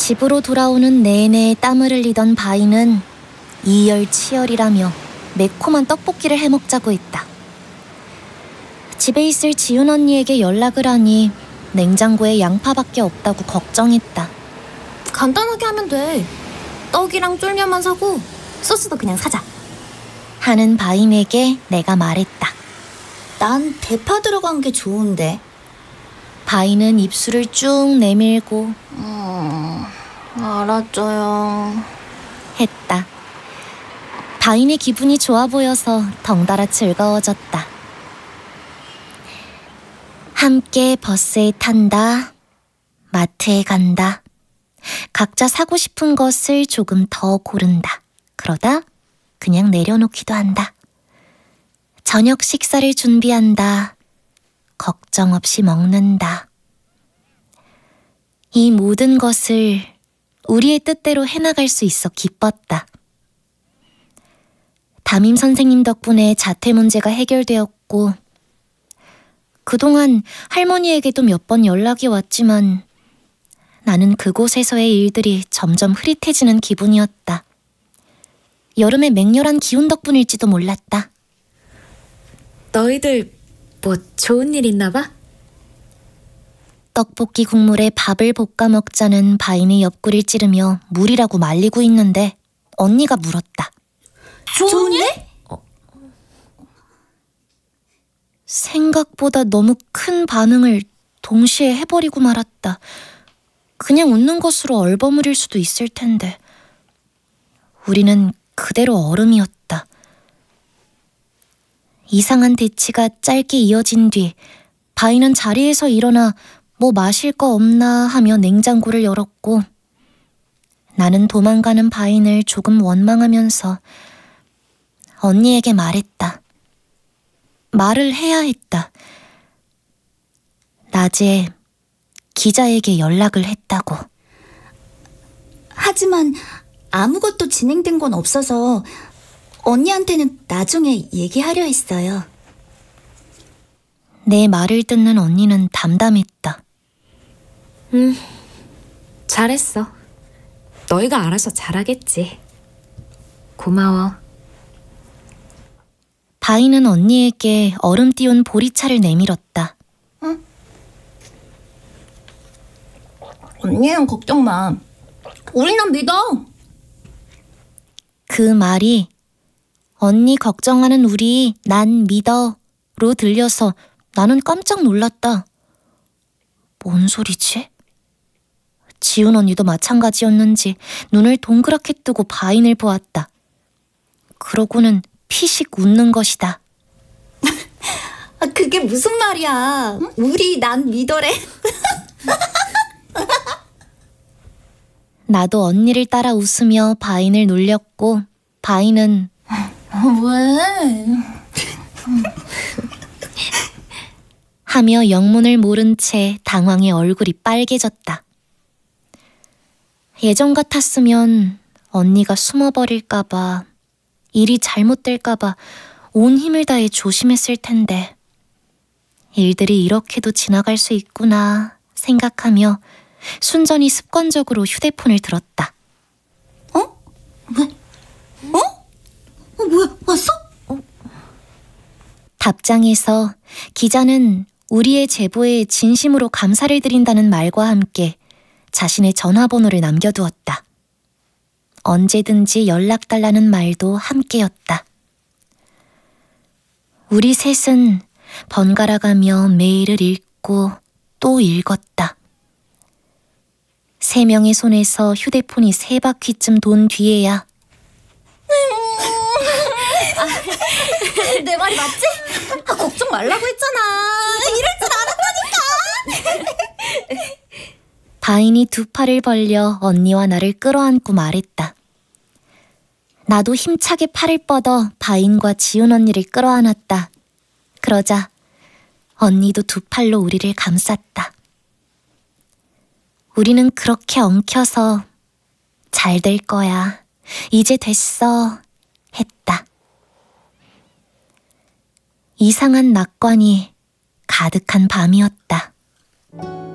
집으로 돌아오는 내내 땀을 흘리던 바이는 이열치열이라며 매콤한 떡볶이를 해먹자고 했다. 집에 있을 지훈 언니에게 연락을 하니 냉장고에 양파밖에 없다고 걱정했다. 간단하게 하면 돼. 떡이랑 쫄면만 사고 소스도 그냥 사자. 하는 바인에게 내가 말했다. 난 대파 들어간 게 좋은데. 바인은 입술을 쭉 내밀고 알았죠요 했다. 바인의 기분이 좋아 보여서 덩달아 즐거워졌다. 함께 버스에 탄다. 마트에 간다. 각자 사고 싶은 것을 조금 더 고른다. 그러다 그냥 내려놓기도 한다. 저녁 식사를 준비한다. 걱정 없이 먹는다. 이 모든 것을 우리의 뜻대로 해나갈 수 있어 기뻤다. 담임 선생님 덕분에 자퇴 문제가 해결되었고 그동안 할머니에게도 몇 번 연락이 왔지만 나는 그곳에서의 일들이 점점 흐릿해지는 기분이었다. 여름의 맹렬한 기운 덕분일지도 몰랐다. 너희들 뭐 좋은 일 있나 봐? 떡볶이 국물에 밥을 볶아 먹자는 바인의 옆구리를 찌르며 물이라고 말리고 있는데 언니가 물었다. 좋은 일? 생각보다 너무 큰 반응을 동시에 해버리고 말았다. 그냥 웃는 것으로 얼버무릴 수도 있을 텐데 우리는 그대로 얼음이었다. 이상한 대치가 짧게 이어진 뒤 바이는 자리에서 일어나 뭐 마실 거 없나 하며 냉장고를 열었고 나는 도망가는 바인을 조금 원망하면서 언니에게 말했다. 말을 해야 했다. 낮에 기자에게 연락을 했다고. 하지만 아무것도 진행된 건 없어서 언니한테는 나중에 얘기하려 했어요. 내 말을 듣는 언니는 담담했다. 잘했어. 너희가 알아서 잘하겠지. 고마워. 바이는 언니에게 얼음 띄운 보리차를 내밀었다. 응? 언니는 걱정 마. 우리 난 믿어. 그 말이 언니 걱정하는 우리 난 믿어로 들려서 나는 깜짝 놀랐다. 뭔 소리지? 지훈 언니도 마찬가지였는지 눈을 동그랗게 뜨고 바인을 보았다. 그러고는 피식 웃는 것이다. 그게 무슨 말이야. 우리 난 믿어래. 나도 언니를 따라 웃으며 바인을 놀렸고 바인은 왜? 하며 영문을 모른 채 당황해 얼굴이 빨개졌다. 예전 같았으면 언니가 숨어버릴까봐 일이 잘못될까봐 온 힘을 다해 조심했을 텐데 일들이 이렇게도 지나갈 수 있구나 생각하며 순전히 습관적으로 휴대폰을 들었다. 왜? 뭐야? 왔어? 답장에서 기자는 우리의 제보에 진심으로 감사를 드린다는 말과 함께 자신의 전화번호를 남겨두었다. 언제든지 연락달라는 말도 함께였다. 우리 셋은 번갈아가며 메일을 읽고 또 읽었다. 3명의 손에서 휴대폰이 3바퀴쯤 돈 뒤에야 내 말이 맞지? 걱정 말라고 했잖아. 이럴 줄 알았다니까. 바인이 2 팔을 벌려 언니와 나를 끌어안고 말했다. 나도 힘차게 팔을 뻗어 바인과 지훈 언니를 끌어안았다. 그러자 언니도 2 팔로 우리를 감쌌다. 우리는 그렇게 엉켜서 잘 될 거야. 이제 됐어. 했다. 이상한 낙관이 가득한 밤이었다.